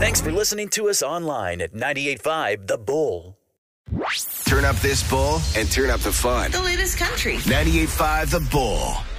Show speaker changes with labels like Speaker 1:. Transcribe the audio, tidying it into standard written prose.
Speaker 1: Thanks for listening to us online at 98.5 The Bull.
Speaker 2: Turn up this bull and turn up the fun.
Speaker 3: The latest country.
Speaker 2: 98.5 The Bull.